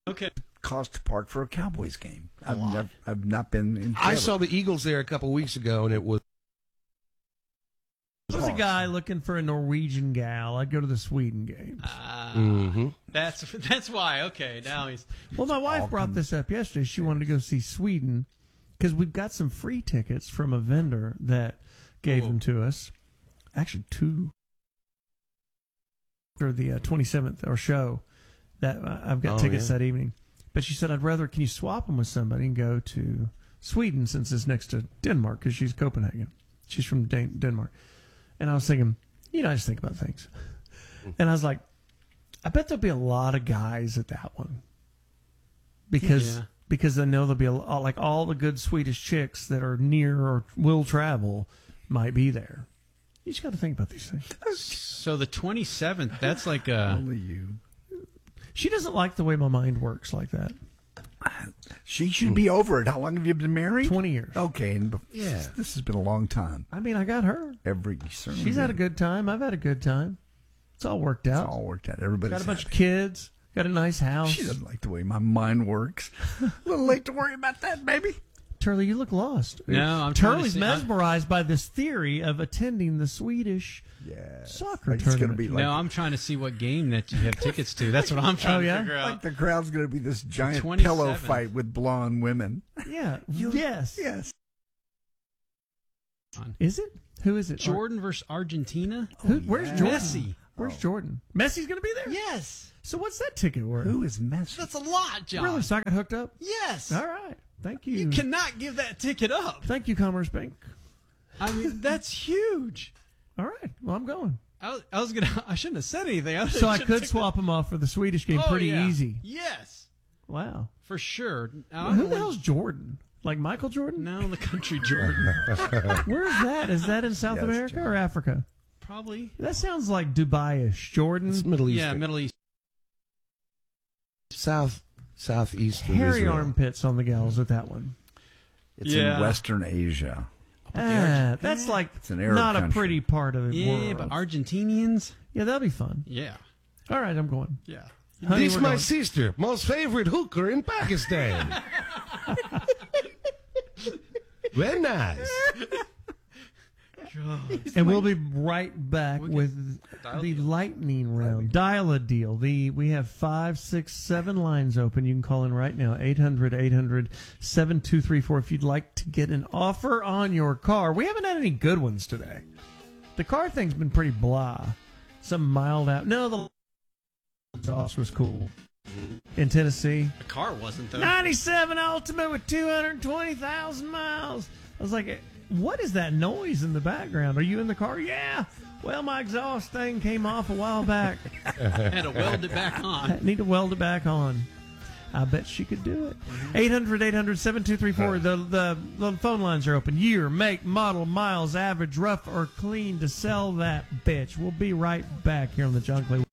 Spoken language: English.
Okay. Cost to park for a Cowboys game. I've not been in. I saw the Eagles there a couple weeks ago, and it was. I was a guy looking for a Norwegian gal. I'd go to the Sweden games. That's why. Okay, now he's. Well, my wife brought this up yesterday. She wanted to go see Sweden because we've got some free tickets from a vendor that gave them to us. Actually, two for the 27th or show that I've got tickets that evening. But she said, can you swap them with somebody and go to Sweden since it's next to Denmark because she's Copenhagen. She's from Denmark. And I was thinking, I just think about things. And I was like, I bet there'll be a lot of guys at that one. Because I know there'll be like all the good Swedish chicks that are near or will travel might be there. You just got to think about these things. So the 27th, that's like a... Only you. She doesn't like the way my mind works like that. She should be over it. How long have you been married? 20 years. Okay, and this has been a long time. I mean, I got her. She's had a good time. I've had a good time. It's all worked out. It's all worked out. Everybody's got a bunch of kids. Got a nice house. She doesn't like the way my mind works. A little late to worry about that, baby. Turley, you look lost. No, I'm Turley's mesmerized by this theory of attending the Swedish soccer tournament. I'm trying to see what game that you have tickets to. That's what I'm trying to figure out. Like the crowd's going to be this giant pillow fight with blonde women. Yeah. Yes. Is it? Who is it? Jordan versus Argentina? Where's Jordan? Messi. Where's Jordan? Messi's going to be there? Yes. So what's that ticket worth? Who is Messi? That's a lot, John. Really? So I got hooked up? Yes. All right. Thank you. You cannot give that ticket up. Thank you, Commerce Bank. I mean, that's huge. All right. Well, I'm going. I shouldn't have said anything. So I could swap them off for the Swedish game pretty easy. Yes. Wow. For sure. Who the hell's Jordan? Like Michael Jordan? No, the country Jordan. Where's that? Is that in South America or Africa? Probably. That sounds like Dubai-ish. Jordan? It's Middle East. Yeah, Middle East. Southeast. Hairy armpits on the gals with that one. It's in Western Asia. That's like not a pretty part of the world. Yeah, but Argentinians? Yeah, that'll be fun. Yeah. All right, I'm going. Yeah. Honey, this is my sister, most favorite hooker in Pakistan. Very nice. And we'll be right back with the lightning round. Dial a deal. We have 5, 6, 7 lines open. You can call in right now, 800-800-7234 if you'd like to get an offer on your car. We haven't had any good ones today. The car thing's been pretty blah. Some mild out. No, the exhaust was cool. In Tennessee. The car wasn't, though. 97 Ultimate with 220,000 miles. I was like, what is that noise in the background? Are you in the car? Yeah. Well, my exhaust thing came off a while back. Had to weld it back on. I need to weld it back on. I bet she could do it. 800-800-7234. The phone lines are open. Year, make, model, miles, average, rough or clean to sell that bitch. We'll be right back here on the John Clay.